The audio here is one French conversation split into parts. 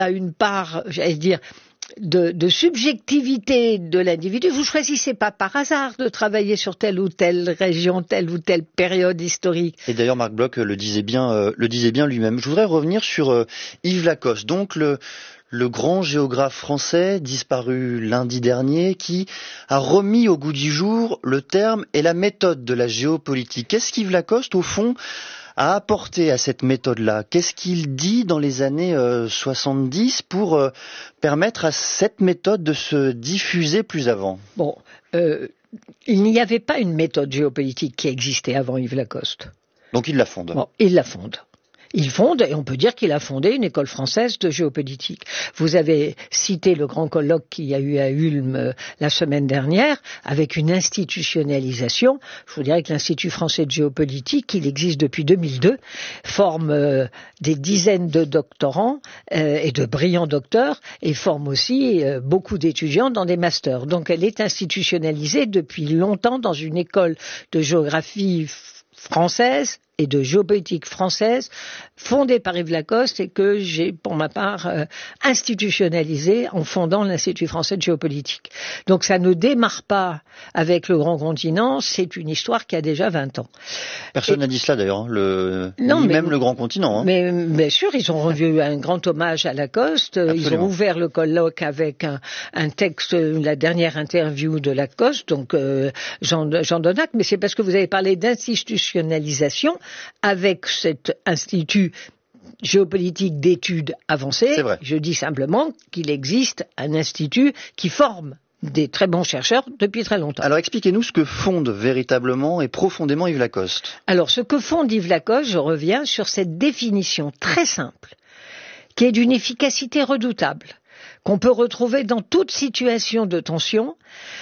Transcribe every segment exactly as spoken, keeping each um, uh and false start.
a une part, j'allais dire, De, de subjectivité de l'individu. Vous choisissez pas par hasard de travailler sur telle ou telle région, telle ou telle période historique. Et d'ailleurs, Marc Bloch le disait bien, euh, le disait bien lui-même. Je voudrais revenir sur euh, Yves Lacoste, donc le, le grand géographe français disparu lundi dernier, qui a remis au goût du jour le terme et la méthode de la géopolitique. Qu'est-ce qu'Yves Lacoste, au fond, a apporté à cette méthode-là? Qu'est-ce qu'il dit dans les années euh, soixante-dix pour euh, permettre à cette méthode de se diffuser plus avant? Bon, euh, il n'y avait pas une méthode géopolitique qui existait avant Yves Lacoste. Donc il la fonde. Bon, il la fonde. Il fonde, et on peut dire qu'il a fondé une école française de géopolitique. Vous avez cité le grand colloque qu'il y a eu à Ulm euh, la semaine dernière, avec une institutionnalisation. Je vous dirais que l'Institut français de géopolitique, il existe depuis deux mille deux, forme euh, des dizaines de doctorants euh, et de brillants docteurs, et forme aussi euh, beaucoup d'étudiants dans des masters. Donc elle est institutionnalisée depuis longtemps dans une école de géographie française et de géopolitique française, fondée par Yves Lacoste et que j'ai, pour ma part, euh, institutionnalisée en fondant l'Institut français de géopolitique. Donc ça ne démarre pas avec le grand continent, c'est une histoire qui a déjà vingt ans. Personne et... n'a dit cela d'ailleurs, le... non, ni mais... même le grand continent. Hein. Mais bien sûr, ils ont rendu un grand hommage à Lacoste, Absolument. Ils ont ouvert le colloque avec un, un texte, la dernière interview de Lacoste, donc euh, Jean, Jean Donnac, mais c'est parce que vous avez parlé d'institutionnalisation avec cet institut géopolitique d'études avancées. C'est vrai. Je dis simplement qu'il existe un institut qui forme des très bons chercheurs depuis très longtemps. Alors expliquez-nous ce que fonde véritablement et profondément Yves Lacoste. Alors ce que fonde Yves Lacoste, je reviens sur cette définition très simple, qui est d'une efficacité redoutable, qu'on peut retrouver dans toute situation de tension.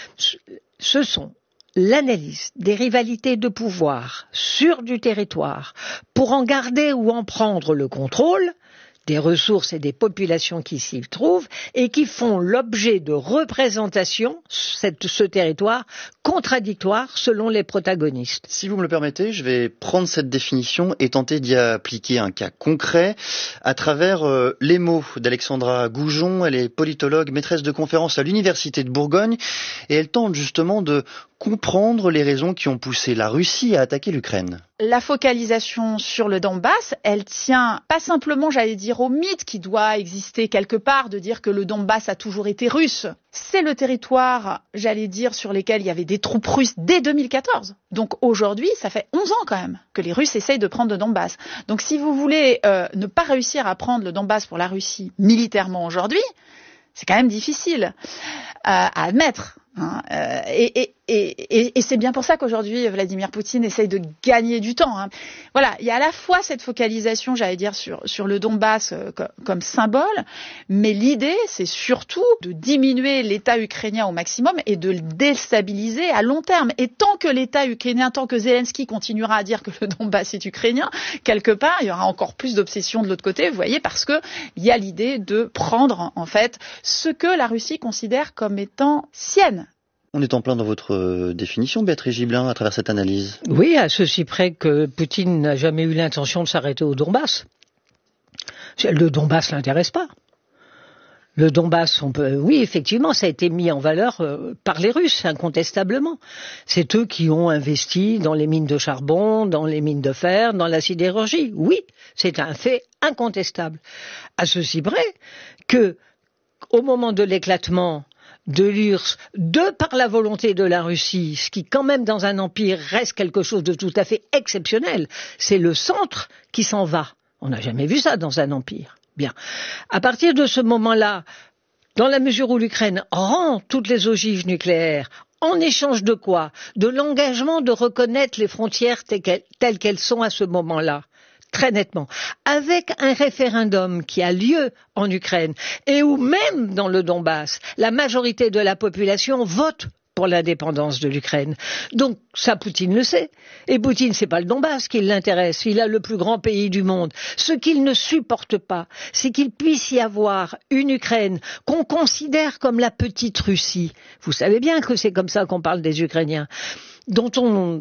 Ce sont l'analyse des rivalités de pouvoir sur du territoire pour en garder ou en prendre le contrôle des ressources et des populations qui s'y trouvent et qui font l'objet de représentations, cette, ce territoire, contradictoires selon les protagonistes. Si vous me le permettez, je vais prendre cette définition et tenter d'y appliquer un cas concret à travers euh, les mots d'Alexandra Goujon. Elle est politologue, maîtresse de conférences à l'Université de Bourgogne et elle tente justement de comprendre les raisons qui ont poussé la Russie à attaquer l'Ukraine. La focalisation sur le Donbass, elle tient pas simplement, j'allais dire, au mythe qui doit exister quelque part, de dire que le Donbass a toujours été russe. C'est le territoire, j'allais dire, sur lesquels il y avait des troupes russes dès deux mille quatorze. Donc aujourd'hui, ça fait onze ans quand même que les Russes essayent de prendre le Donbass. Donc si vous voulez euh, ne pas réussir à prendre le Donbass pour la Russie militairement aujourd'hui, c'est quand même difficile euh, à admettre. Hein, euh, et, et, et, et c'est bien pour ça qu'aujourd'hui Vladimir Poutine essaye de gagner du temps. Hein. Voilà, il y a à la fois cette focalisation, j'allais dire, sur, sur le Donbass euh, comme, comme symbole, mais l'idée, c'est surtout de diminuer l'État ukrainien au maximum et de le déstabiliser à long terme. Et tant que l'État ukrainien, tant que Zelensky continuera à dire que le Donbass est ukrainien, quelque part, il y aura encore plus d'obsession de l'autre côté, vous voyez, parce que il y a l'idée de prendre, en fait, ce que la Russie considère comme étant sienne. On est en plein dans votre définition, Béatrice Gibelin, à travers cette analyse. Oui, à ceci près que Poutine n'a jamais eu l'intention de s'arrêter au Donbass. Le Donbass ne l'intéresse pas. Le Donbass, on peut, oui, effectivement, ça a été mis en valeur euh, par les Russes, incontestablement. C'est eux qui ont investi dans les mines de charbon, dans les mines de fer, dans la sidérurgie. Oui, c'est un fait incontestable. À ceci près que, au moment de l'éclatement de l'U R S S, de par la volonté de la Russie, ce qui quand même dans un empire reste quelque chose de tout à fait exceptionnel, c'est le centre qui s'en va. On n'a jamais vu ça dans un empire. Bien. À partir de ce moment-là, dans la mesure où l'Ukraine rend toutes les ogives nucléaires, en échange de quoi? De l'engagement de reconnaître les frontières telles qu'elles sont à ce moment-là. Très nettement, avec un référendum qui a lieu en Ukraine et où même dans le Donbass, la majorité de la population vote pour l'indépendance de l'Ukraine. Donc ça, Poutine le sait. Et Poutine, c'est pas le Donbass qui l'intéresse. Il a le plus grand pays du monde. Ce qu'il ne supporte pas, c'est qu'il puisse y avoir une Ukraine qu'on considère comme la petite Russie. Vous savez bien que c'est comme ça qu'on parle des Ukrainiens, dont on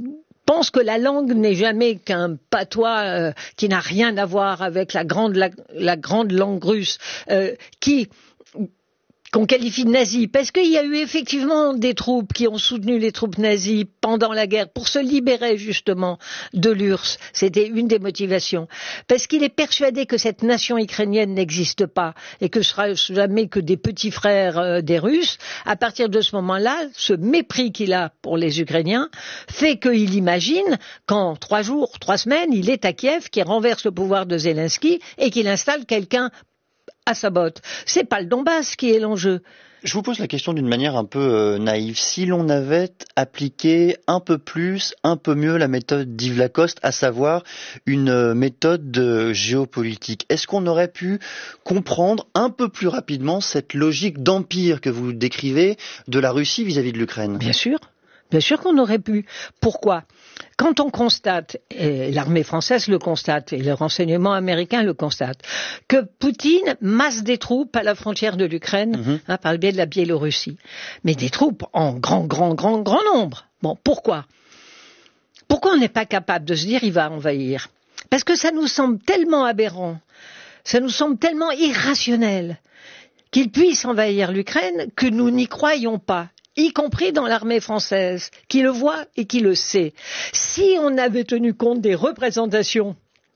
pense que la langue n'est jamais qu'un patois euh, qui n'a rien à voir avec la grande, la, la grande langue russe, euh, qui... qu'on qualifie de nazi, parce qu'il y a eu effectivement des troupes qui ont soutenu les troupes nazies pendant la guerre pour se libérer justement de l'U R S S. C'était une des motivations. Parce qu'il est persuadé que cette nation ukrainienne n'existe pas et que ce sera jamais que des petits frères euh, des Russes. À partir de ce moment-là, ce mépris qu'il a pour les Ukrainiens fait qu'il imagine qu'en trois jours, trois semaines, il est à Kiev, qu'il renverse le pouvoir de Zelensky et qu'il installe quelqu'un à sa botte. C'est pas le Donbass qui est l'enjeu. Je vous pose la question d'une manière un peu euh, naïve. Si l'on avait appliqué un peu plus, un peu mieux la méthode d'Yves Lacoste, à savoir une euh, méthode de géopolitique, est-ce qu'on aurait pu comprendre un peu plus rapidement cette logique d'empire que vous décrivez de la Russie vis-à-vis de l'Ukraine? Bien sûr. Bien sûr qu'on aurait pu. Pourquoi ? Quand on constate, et l'armée française le constate, et le renseignement américain le constate, que Poutine masse des troupes à la frontière de l'Ukraine, mm-hmm. hein, par le biais de la Biélorussie, mais des troupes en grand, grand, grand, grand nombre. Bon, pourquoi ? Pourquoi on n'est pas capable de se dire il va envahir ? Parce que ça nous semble tellement aberrant, ça nous semble tellement irrationnel qu'il puisse envahir l'Ukraine que nous n'y croyons pas, y compris dans l'armée française, qui le voit et qui le sait. Si on avait tenu compte des représentations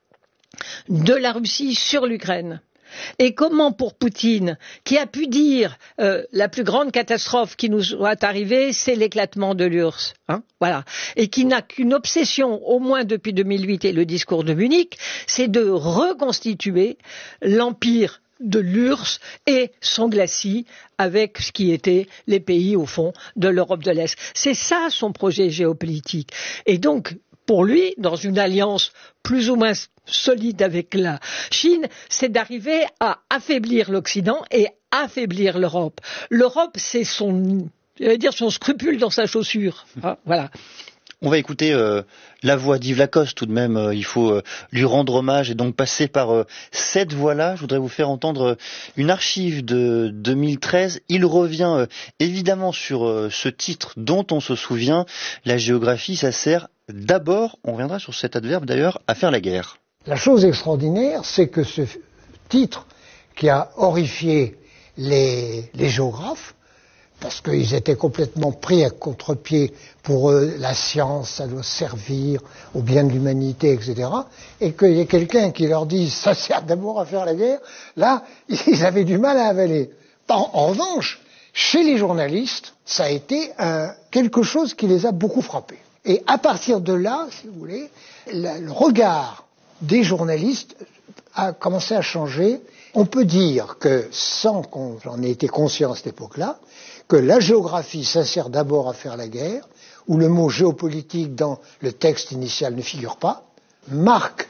de la Russie sur l'Ukraine, et comment pour Poutine, qui a pu dire euh, la plus grande catastrophe qui nous soit arrivée, c'est l'éclatement de l'U R S S, hein, voilà, et qui n'a qu'une obsession, au moins depuis deux mille huit et le discours de Munich, c'est de reconstituer l'empire de l'U R S S et son glacis avec ce qui étaient les pays, au fond, de l'Europe de l'Est. C'est ça son projet géopolitique. Et donc, pour lui, dans une alliance plus ou moins solide avec la Chine, c'est d'arriver à affaiblir l'Occident et affaiblir l'Europe. L'Europe, c'est son, je vais dire, son scrupule dans sa chaussure. Hein, voilà. On va écouter euh, la voix d'Yves Lacoste tout de même, euh, il faut euh, lui rendre hommage et donc passer par euh, cette voix-là. Je voudrais vous faire entendre euh, une archive de deux mille treize. Il revient euh, évidemment sur euh, ce titre dont on se souvient. La géographie, ça sert d'abord, on reviendra sur cet adverbe d'ailleurs, à faire la guerre. La chose extraordinaire, c'est que ce titre qui a horrifié les, les géographes, parce qu'ils étaient complètement pris à contre-pied. Pour eux, la science, ça doit servir au bien de l'humanité, et cetera. Et qu'il y ait quelqu'un qui leur dise, ça sert d'abord à faire la guerre, là, ils avaient du mal à avaler. En, en revanche, chez les journalistes, ça a été un, quelque chose qui les a beaucoup frappés. Et à partir de là, si vous voulez, la, le regard des journalistes a commencé à changer. On peut dire que, sans qu'on en ait été conscient à cette époque-là, que la géographie, ça sert d'abord à faire la guerre, où le mot géopolitique dans le texte initial ne figure pas, marque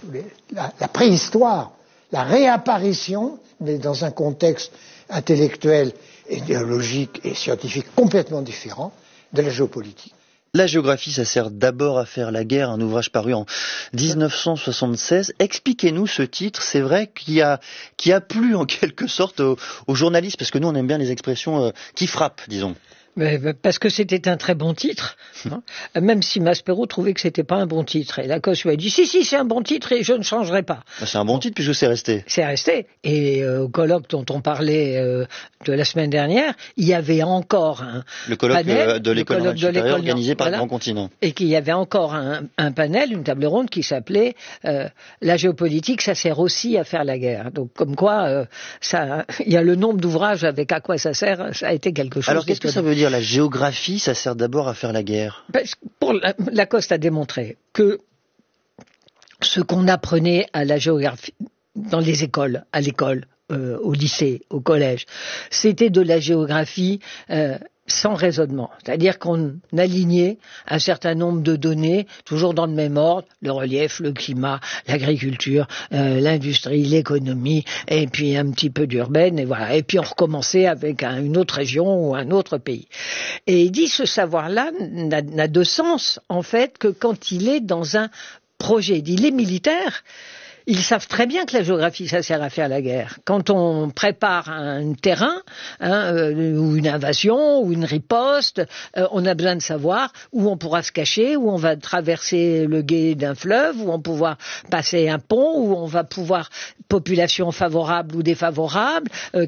la, la préhistoire, la réapparition, mais dans un contexte intellectuel, idéologique et scientifique complètement différent de la géopolitique. La géographie, ça sert d'abord à faire la guerre, un ouvrage paru en dix-neuf cent soixante-seize. Expliquez-nous ce titre, c'est vrai qu'il a, qui a plu en quelque sorte aux, aux journalistes, parce que nous on aime bien les expressions euh, qui frappent, disons. Mais parce que c'était un très bon titre, hein. Même si Maspero trouvait que c'était pas un bon titre. Et Lacoste lui a dit si si c'est un bon titre et je ne changerai pas. C'est un bon titre puisque c'est resté. C'est resté. Et euh, au colloque dont on parlait euh, de la semaine dernière, il y avait encore un le colloque panel, de l'école normale supérieure organisé par voilà, le Grand Continent. Et qu'il y avait encore un, un panel, une table ronde qui s'appelait euh, la géopolitique, ça sert aussi à faire la guerre. Donc comme quoi, euh, ça, il y a le nombre d'ouvrages avec à quoi ça sert, ça a été quelque chose. Alors qu'est-ce que ça veut dire? La géographie, ça sert d'abord à faire la guerre. Parce que pour la, Lacoste a démontré que ce qu'on apprenait à la géographie dans les écoles, à l'école, euh, au lycée, au collège, c'était de la géographie euh, sans raisonnement. C'est-à-dire qu'on alignait un certain nombre de données, toujours dans le même ordre, le relief, le climat, l'agriculture, euh, l'industrie, l'économie, et puis un petit peu d'urbaine, et voilà. Et puis on recommençait avec un, une autre région ou un autre pays. Et il dit ce savoir-là n'a, n'a de sens, en fait, que quand il est dans un projet. Il dit les militaires, Ils savent très bien que la géographie, ça sert à faire la guerre. Quand on prépare un terrain, hein, euh, ou une invasion, ou une riposte, euh, on a besoin de savoir où on pourra se cacher, où on va traverser le gué d'un fleuve, où on pourra passer un pont, où on va pouvoir, population favorable ou défavorable, euh,